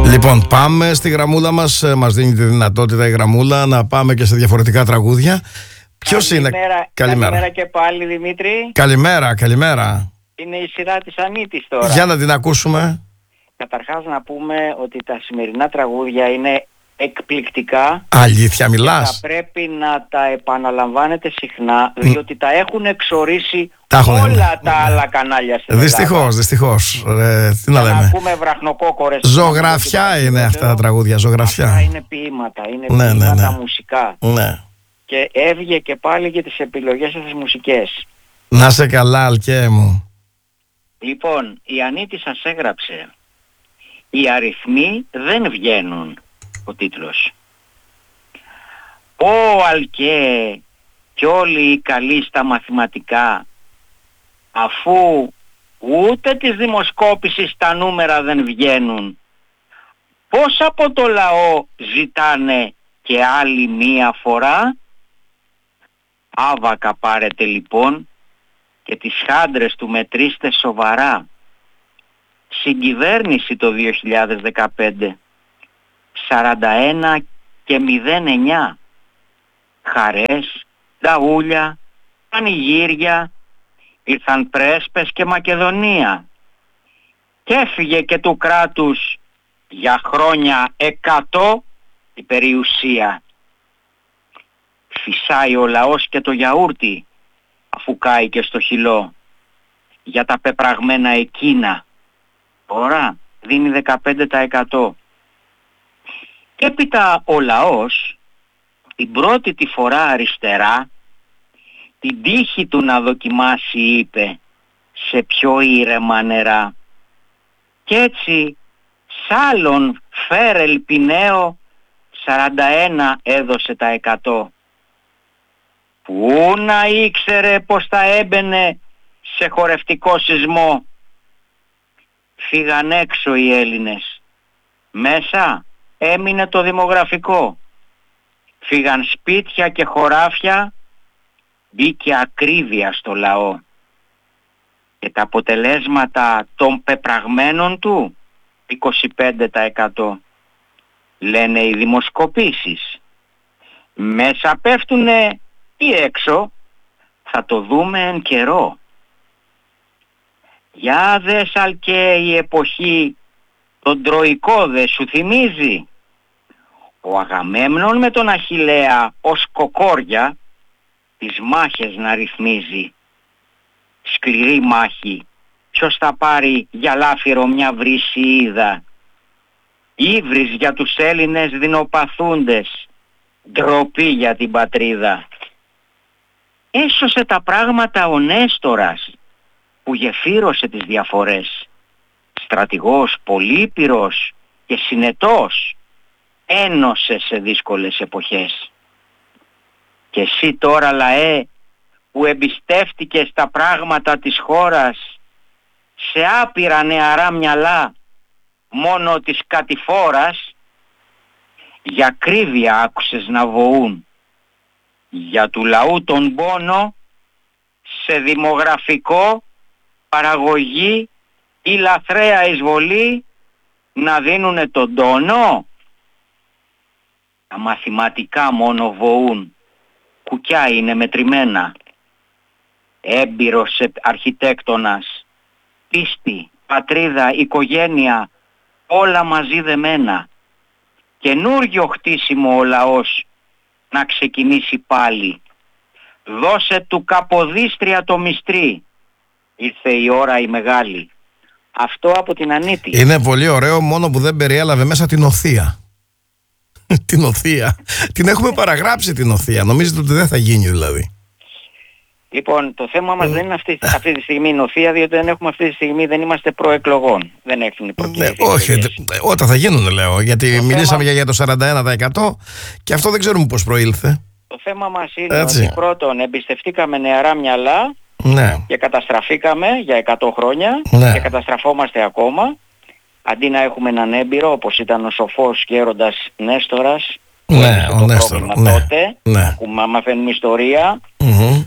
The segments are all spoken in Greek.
Λοιπόν, πάμε στη γραμμούλα μας. Μας δίνει τη δυνατότητα η γραμμούλα να πάμε και σε διαφορετικά τραγούδια. Ποιος είναι? Καλημέρα και πάλι, Δημήτρη. Καλημέρα. Είναι η σειρά της Ανίτης τώρα. Για να την ακούσουμε. Καταρχάς να πούμε ότι τα σημερινά τραγούδια είναι εκπληκτικά. Αλήθεια μιλάς? Θα πρέπει να τα επαναλαμβάνετε συχνά, διότι τα έχουν εξορίσει όλα τα άλλα κανάλια στην Ελλάδα. Δυστυχώς. Τι να λέμε. Να πούμε βραχνοκόκορες. Ζωγραφιά είναι αυτά τα τραγούδια, ζωγραφιά. Αυτά είναι ποίηματα, ποίηματα μουσικά. Ναι. Και έβγε και πάλι για τις επιλογές σας τις μουσικές. Να σε καλά, Αλκέ μου. Λοιπόν, η Ανίτη σας έγραψε «Οι αριθμοί δεν βγαίνουν», ο τίτλος. «Ω Αλκέ, κι όλοι οι καλοί στα μαθηματικά, αφού ούτε της δημοσκόπησης τα νούμερα δεν βγαίνουν, πώς από το λαό ζητάνε και άλλη μία φορά? Άβακα πάρετε λοιπόν και τις χάντρες του μετρήστε σοβαρά. Συγκυβέρνηση το 2015, 41 και 09. Χαρές, νταούλια, πανηγύρια, ήρθαν πρέσπες και Μακεδονία. Και έφυγε και του κράτους για χρόνια 100 η περιουσία. Φυσάει ο λαός και το γιαούρτι, αφού κάει και στο χυλό, για τα πεπραγμένα εκείνα. Τώρα δίνει 15%. Και έπειτα ο λαός την πρώτη τη φορά αριστερά την τύχη του να δοκιμάσει, είπε, σε πιο ήρεμα νερά. Κι έτσι σ' άλλον Φέρελ Πινέο 41 έδωσε τα 100. Πού να ήξερε πως θα έμπαινε σε χορευτικό σεισμό. Φύγαν έξω οι Έλληνες. Μέσα έμεινε το δημογραφικό. Φύγαν σπίτια και χωράφια, μπήκε ακρίβεια στο λαό. Και τα αποτελέσματα των πεπραγμένων του 25%. Λένε οι δημοσκοπήσεις. Μέσα πέφτουνε ή έξω, θα το δούμε εν καιρό. Για δες Αλκέ, η εποχή τον Τροϊκό δε σου θυμίζει? Ο Αγαμέμνων με τον Αχιλλέα ως κοκόρια τις μάχες να ρυθμίζει. Σκληρή μάχη, ποιος θα πάρει για λάφυρο μια βρυσιίδα? Ύβρις για τους Έλληνες δεινοπαθούντες, ντροπή για την πατρίδα. Έσωσε τα πράγματα ο Νέστορας, που γεφύρωσε τις διαφορές. Στρατηγός πολύπειρος και συνετός, ένωσε σε δύσκολες εποχές. Και εσύ τώρα λαέ, που εμπιστεύτηκες τα πράγματα της χώρας σε άπειρα νεαρά μυαλά μόνο της κατηφόρας, για ακρίβεια άκουσες να βοούν, για του λαού τον πόνο σε δημογραφικό, παραγωγή ή λαθρέα εισβολή να δίνουνε τον τόνο. Τα μαθηματικά μόνο βοούν, κουκιά είναι μετρημένα. Έμπειρος αρχιτέκτονας, πίστη, πατρίδα, οικογένεια, όλα μαζί δεμένα. Καινούργιο χτίσιμο ο λαός να ξεκινήσει πάλι. Δώσε του Καποδίστρια το μυστρί, ήρθε η ώρα η μεγάλη. Αυτό από την Ανίτη. Είναι πολύ ωραίο, μόνο που δεν περιέλαβε μέσα την οθεία. Την οθεία. Την έχουμε παραγράψει την οθεία. Νομίζετε ότι δεν θα γίνει δηλαδή? Λοιπόν, το θέμα μας δεν είναι αυτή τη στιγμή η νοθεία, διότι δεν έχουμε αυτή τη στιγμή, δεν είμαστε προεκλογών. Δεν έχουν προκύψει. Όχι, όταν θα γίνουν λέω, γιατί μιλήσαμε για το 41% και αυτό δεν ξέρουμε πώς προήλθε. Το θέμα μας είναι ότι πρώτον εμπιστευτήκαμε νεαρά μυαλά, ναι, και καταστραφήκαμε για 100 χρόνια, ναι, και καταστραφόμαστε ακόμα. Αντί να έχουμε έναν έμπειρο όπως ήταν ο σοφός γέροντας Νέστορας, ναι, ο Νέστορα, ναι, τότε, ναι, που μαθαίνουμε ιστορία. Εγώ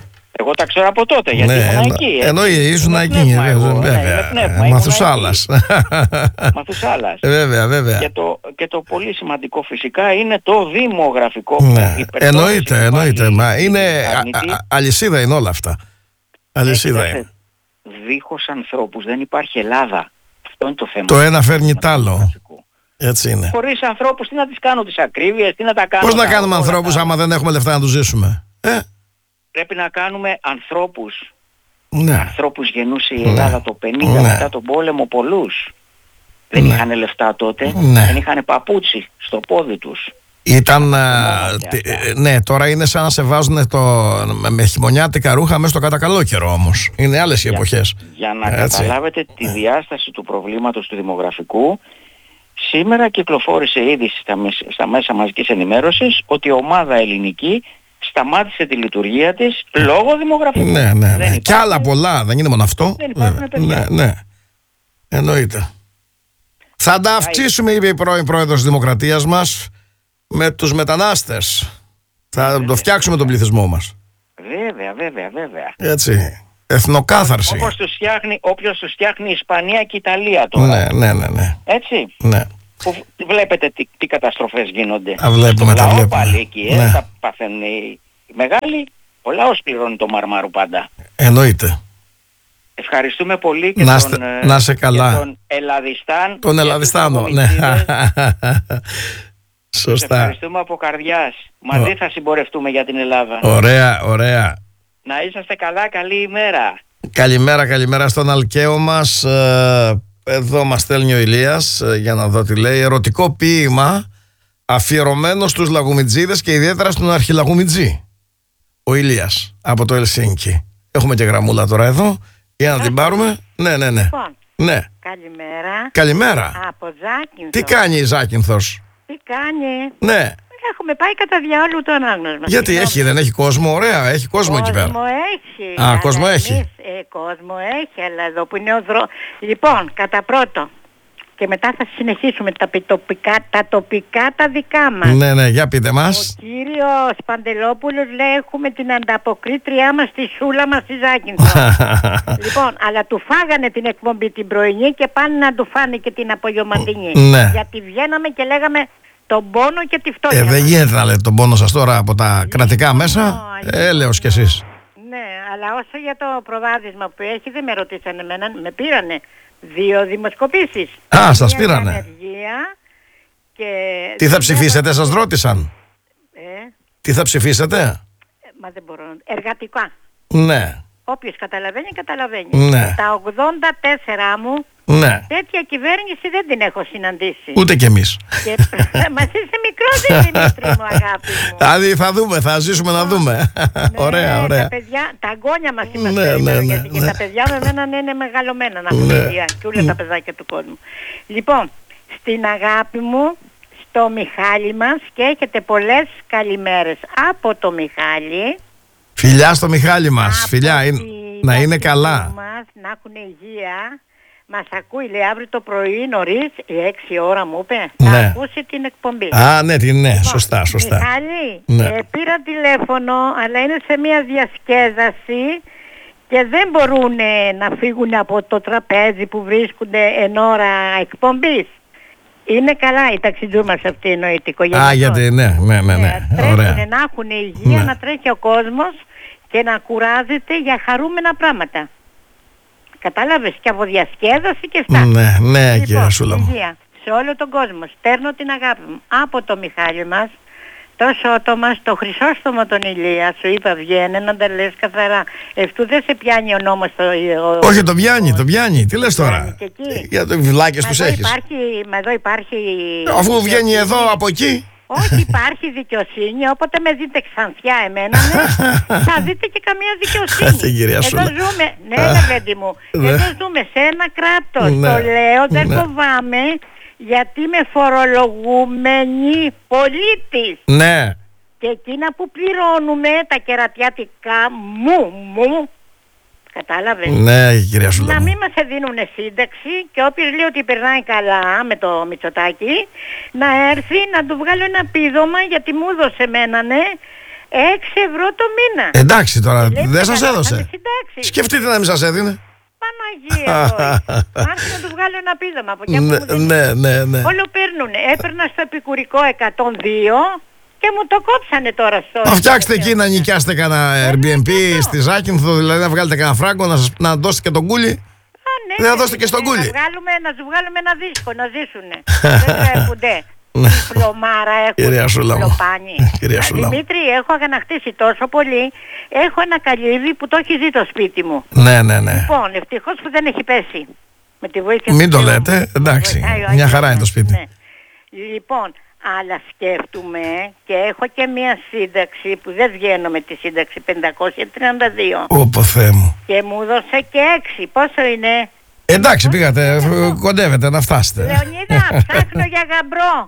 Εγώ τα ξέρω από τότε, γιατί ήμουν εκεί. Ήσουν εκεί, βέβαια. Μαθουσάλας. Μαθουσάλας. Βέβαια. Και το πολύ σημαντικό φυσικά είναι το δημογραφικό. Εννοείται. Μα είναι αλυσίδα είναι όλα αυτά. Αλυσίδα είναι. Δίχως ανθρώπους δεν υπάρχει Ελλάδα. Αυτό είναι το θέμα. Το ένα φέρνει τ' άλλο. Έτσι είναι. Χωρίς ανθρώπους τι να τις κάνω τις ακρίβειες, τι να τα κάνω. Πώς να κάνουμε ανθρώπους άμα δεν έχουμε λεφτά να τους ζήσουμε? Πρέπει να κάνουμε ανθρώπους. Ναι. Ανθρώπους γεννούσε η Ελλάδα το 50 μετά τον πόλεμο πολλούς. Δεν είχαν λεφτά τότε, δεν είχαν παπούτσι στο πόδι τους. Ήταν, ναι, τώρα είναι σαν να σε βάζουν με χειμωνιάτικα ρούχα μέσα στο κατακαλό καιρό όμως. Είναι άλλες οι εποχές. Για να καταλάβετε τη διάσταση του προβλήματος του δημογραφικού, σήμερα κυκλοφόρησε ήδη στα μέσα μαζικής ενημέρωσης ότι η ομάδα ελληνική σταμάτησε τη λειτουργία της λόγω δημογραφικού. Ναι. Και άλλα πολλά, δεν είναι μόνο αυτό. Δεν υπάρχουν παιδιά. Ναι. Εννοείται. Θα τα αυξήσουμε, είπε η πρώην πρόεδρος της Δημοκρατίας μας, με τους μετανάστες. Θα το φτιάξουμε τον πληθυσμό μας. Βέβαια. Έτσι. Εθνοκάθαρση. Όποιος τους φτιάχνει η Ισπανία και η Ιταλία τώρα. Ναι. Έτσι. Ναι. Που βλέπετε τι καταστροφές γίνονται. Τα βλέπουμε. Πάλι εκεί, τα παθαίνουν οι μεγάλοι. Ο λαός πληρώνει το μαρμάρου πάντα. Εννοείται. Ευχαριστούμε πολύ και να σε καλά. τον Ελλαδιστάν. Τον Ελλαδιστάνο, ναι. Σωστά. Ευχαριστούμε από καρδιάς. Μαζί θα συμπορευτούμε για την Ελλάδα. Ωραία. Να είσαστε καλά, καλή ημέρα. Καλημέρα στον Αλκαίο μας. Εδώ μας στέλνει ο Ηλίας, για να δω τι λέει. Ερωτικό ποίημα αφιερωμένο στους Λαγουμιτζίδες και ιδιαίτερα στον Αρχιλαγουμιτζή. Ο Ηλίας από το Ελσίνκι. Έχουμε και γραμμούλα τώρα εδώ. Για να την πάρουμε. Ναι. Λοιπόν, ναι. Καλημέρα. Από Ζάκυνθο. Τι κάνει η Ζάκυνθος? Τι κάνει? Ναι. Έχουμε πάει κατά διαόλου το ανάγνωσμα. Γιατί δεν έχει κόσμο? Ωραία, έχει κόσμο εκεί πέρα. Κόσμο έχει. Κόσμο έχει, αλλά εδώ που είναι Λοιπόν, κατά πρώτο. Και μετά θα συνεχίσουμε τα τοπικά τα δικά μας. Ναι, για πείτε μας. Ο κύριος Παντελόπουλος λέει έχουμε την ανταποκρίτριά μας στη Σούλα μας στη Ζάκυνθο. Λοιπόν, αλλά του φάγανε την εκπομπή την πρωινή και πάνε να του φάνε και την απογευματινή. Ναι. Γιατί βγαίναμε και λέγαμε τον πόνο και τη φτώχεια. Δεν γίνεται να λέτε τον πόνο σας τώρα από τα κρατικά μέσα. Έλεος κι εσείς. Ναι, αλλά όσο για το προβάδισμα που έχει δεν με ρωτήσανε εμένα, με πήρανε 2 δημοσκοπήσεις. Σας πήρανε. Και τι θα ψηφίσετε, σας ρώτησαν? Τι θα ψηφίσετε? Μα δεν μπορώ. Εργατικά. Ναι. Όποιος καταλαβαίνει. Ναι. Τα 84 μου, τέτοια κυβέρνηση δεν την έχω συναντήσει. Ούτε κι εμείς. Μας είσαι μικρός, Δημήτρη μου, αγάπη μου. Δηλαδή θα δούμε, θα ζήσουμε να δούμε. Ωραία. Τα παιδιά, τα αγγόνια μας είμαστε, γιατί και τα παιδιά με εμένα είναι μεγαλωμένα να έχουν παιδιά και όλα τα παιδάκια του κόσμου. Λοιπόν, στην αγάπη μου, στο Μιχάλη μας, και έχετε πολλές καλημέρες από το Μιχάλη. Φιλιά στο Μιχάλη μας. Φιλιά, να είναι καλά. Να έχουν υγεία. Μας ακούει, λέει, αύριο το πρωί νωρίς, 6 ώρα μου είπε, θα ακούσει την εκπομπή. Ναι, σωστά. Μιχάλη, πήρα τηλέφωνο, αλλά είναι σε μια διασκέδαση και δεν μπορούν να φύγουν από το τραπέζι που βρίσκονται εν ώρα εκπομπής. Είναι καλά η ταξιτζού μας αυτή, εννοείται, οικογενειακός. Γιατί, ναι. Πρέπει να έχουν υγεία, να τρέχει ο κόσμος και να κουράζεται για χαρούμενα πράγματα. Κατάλαβες, και από διασκέδαση και αυτά. Ναι, κύριε Σούλα μου. Σε όλο τον κόσμο. Στέρνω την αγάπη μου από το Μιχάλη μας, το Σώτο μας, το Χρυσόστομο τον Ηλία. Σου είπα, βγαίνε να τα λες καθαρά. Ευτού δεν σε πιάνει ο νόμος. Όχι, το πιάνει. Τι λες τώρα? Για το βλάκες τους έχεις. Εδώ υπάρχει. Αφού βγαίνει εδώ από εκεί. Όχι, υπάρχει δικαιοσύνη. Όποτε με δείτε ξανθιά εμένα, θα δείτε και καμία δικαιοσύνη. Εδώ ζούμε, παιδί μου, εδώ ζούμε σε ένα κράτος. Το λέω, δεν φοβάμαι, γιατί είμαι φορολογούμενη πολίτης. Ναι. Και εκείνα που πληρώνουμε, τα κερατιάτικα μου, κατάλαβες. Ναι, κυρία Σούλα. Να μην μας δίνουν σύνταξη και όποιος λέει ότι περνάει καλά με το Μητσοτάκη, να έρθει να του βγάλω ένα πείδωμα, γιατί μου έδωσε εμένα €6 το μήνα. Εντάξει τώρα, δεν σας έδωσε. Σκεφτείτε να μην σας έδινε. Παναγία μου. Άρχισε να του βγάλω ένα πείδωμα από εκεί. Ναι. Όλο παίρνουνε. Έπαιρνα στο επικουρικό 102 και μου το κόψανε τώρα στο... Να φτιάξετε εκεί να νοικιάσετε κανένα Airbnb στη Ζάκυνθο, δηλαδή να βγάλετε κανένα φράγκο, να δώσετε και τον κούλι. Ναι, δεν θα δώσετε και στον κούλι. Να σου βγάλουμε ένα δίσκο να ζήσουνε. Δεν τρέπονται. Φλωμάρα έχουν, κυρία Σούλα μου. Δημήτρη, έχω αγανακτήσει τόσο πολύ. Έχω ένα καλύβι που το έχει δει το σπίτι μου. Ναι. Λοιπόν, ευτυχώς που δεν έχει πέσει. Με τη βοήθεια. Μην το λέτε, εντάξει. Μια χαρά είναι το σπίτι. Ναι. Λοιπόν, αλλά σκέφτομαι και έχω και μια σύνταξη που δεν βγαίνω με τη σύνταξη 532. Ωπω Θεέ μου. Και μου δώσε και 6. Πόσο είναι? Εντάξει, πήγατε, κοντεύετε να φτάσετε. Λεωνίδα, ψάχνω για γαμπρό.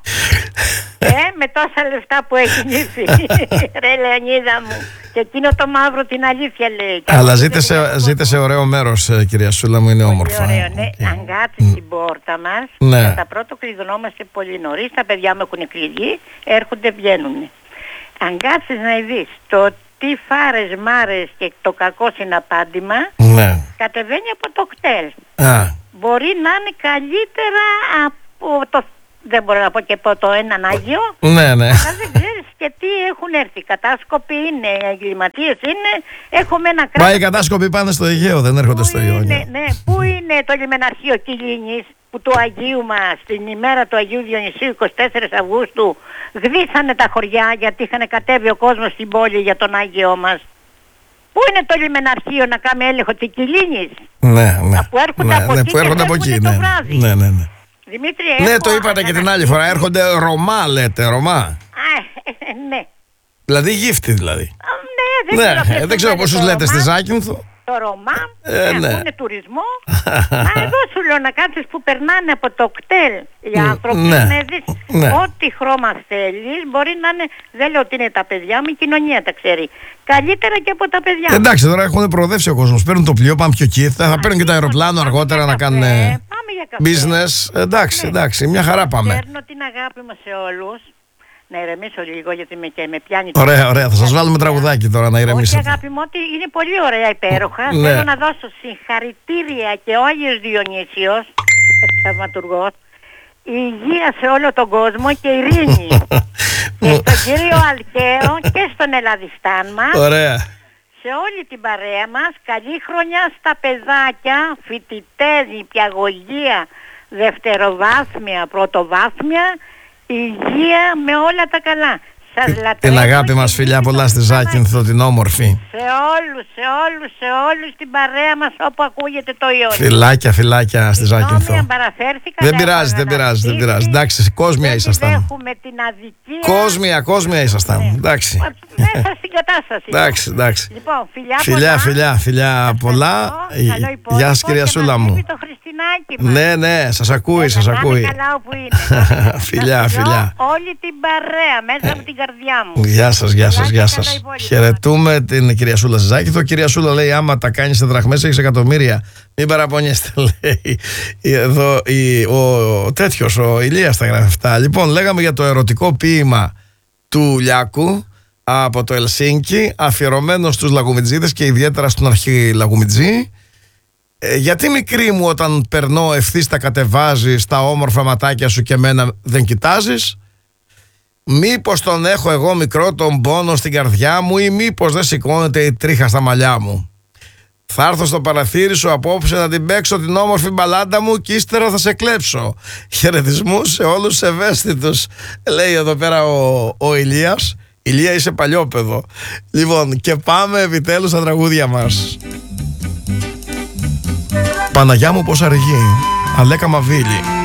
Με τόσα λεφτά που έχει νύφη. Ρε Λεωνίδα μου. Και εκείνο το μαύρο την αλήθεια λέει. Αλλά ζείτε σε ωραίο μέρος, κυρία Σούλα μου, είναι όμορφο. Ωραίο, ναι. Αν κάτσεις στην πόρτα μας, κατά πρώτο κλειδωνόμαστε πολύ νωρίς. Τα παιδιά μου έχουν κλειδί, έρχονται, βγαίνουν. Αν κάτσεις να δεις το τι φάρες μάρες και το κακό συναπάντημα, κατεβαίνει από το κτέλ. Μπορεί να είναι καλύτερα από το... Δεν μπορώ να πω και από το έναν Άγιο. Ναι. Αλλά δεν ξέρεις και τι έχουν έρθει. Κατάσκοποι είναι, εγκληματίες είναι. Έχουμε ένα κράτος. Μα οι κατάσκοποι πάνε στο Αιγαίο, δεν έρχονται στο Ιόνιο. Ναι. Πού είναι το λιμεναρχείο Κιλίνης που του Αγίου μας την ημέρα του Αγίου Διονυσίου 24 Αυγούστου γδίσανε τα χωριά γιατί είχαν κατέβει ο κόσμος στην πόλη για τον Άγιό μας. Πού είναι το λιμεναρχείο να κάνει έλεγχο της Κιλίνης? Ναι. Που έρχονται από εκεί, το βράδυ. Ναι. Δημήτρη, ναι, το είπατε και την άλλη φορά. Έρχονται Ρωμά, λέτε, Ρωμά. Ναι. Δηλαδή γύφτη, δηλαδή. Ναι, δεν ξέρω πόσους λέτε στη Ζάκυνθο. Το Ρωμά, ακούνε τουρισμό. Εδώ σου λέω να κάτσεις που περνάνε από το κτέλ οι άνθρωποι. Να δεις ό,τι χρώμα θέλεις. Μπορεί να είναι, δεν λέω ότι είναι τα παιδιά μου, η κοινωνία τα ξέρει. Καλύτερα και από τα παιδιά μου. Εντάξει, τώρα έχουν προοδεύσει ο κόσμος. Παίρνουν το πλοίο, πάμε πιο εκεί. Θα παίρνουν και το αεροπλάνο αργότερα να κάνουν business. Εντάξει, μια χαρά πάμε. Παίρνω την αγάπη μας σε όλους. Να ηρεμήσω λίγο γιατί με πιάνει. Ωραία. Θα σας βάλουμε τραγουδάκι τώρα να ηρεμήσετε. Όχι αγάπη μου, ότι είναι πολύ ωραία, υπέροχα. Θέλω να δώσω συγχαρητήρια και ο Άγιος Διονύσιος, θαυματουργός, υγεία σε όλο τον κόσμο και ειρήνη. Και στον κύριο Αλκαίο και στον Ελλαδιστάν μας. Ωραία. Σε όλη την παρέα μας, καλή χρονιά στα παιδάκια, φοιτητές, νηπιαγωγεία, δευτεροβάθμια, πρωτοβάθμια. Υγεία με όλα τα καλά. Σας λατρεύω. Την αγάπη μας, φιλιά πολλά στη Ζάκυνθο, την όμορφη. Σε όλους την παρέα μας όπου ακούγεται το Ιόνιο. Φιλάκια στη Ζάκυνθο. Δεν πειράζει. Εντάξει, κόσμια ήσασταν. Έχουμε την αδικία. Κόσμια ήσασταν. Εντάξει. Μέσα στην κατάσταση. Εντάξει. Λοιπόν, φιλιά πολλά. Γεια σας, κυρία Σούλα μου. Ναι, σας ακούει. Φιλιά. Όλη την παρέα μέσα από την καρδιά μου. Γεια σας. Χαιρετούμε την κυρία Σούλα στη Ζάκυνθο. Κυρία Σούλα λέει: άμα τα κάνεις σε δραχμές έχεις εκατομμύρια. Μην παραπονιέστε, λέει. Εδώ ο τέτοιος, ο Ηλίας τα γράφει αυτά. Λοιπόν, λέγαμε για το ερωτικό ποίημα του Λιάκου από το Ελσίνκι, αφιερωμένο στους Λαγουμιτζίδες και ιδιαίτερα στον αρχιλαγουμιτζή. Γιατί μικρή μου όταν περνώ ευθύς τα κατεβάζεις, τα όμορφα ματάκια σου και μένα δεν κοιτάζεις? Μήπως τον έχω εγώ μικρό τον πόνο στην καρδιά μου ή μήπως δεν σηκώνεται η τρίχα στα μαλλιά μου? Θα έρθω στο παραθύρι σου απόψε να την παίξω την όμορφη μπαλάντα μου και ύστερα θα σε κλέψω. Χαιρετισμούς σε όλους τους ευαίσθητους, λέει εδώ πέρα ο Ηλίας. Ηλία, είσαι παλιόπαιδο. Λοιπόν, και πάμε επιτέλους στα τραγούδια μας. Παναγιά μου πως αργεί, Αλέκα Μαβίλη.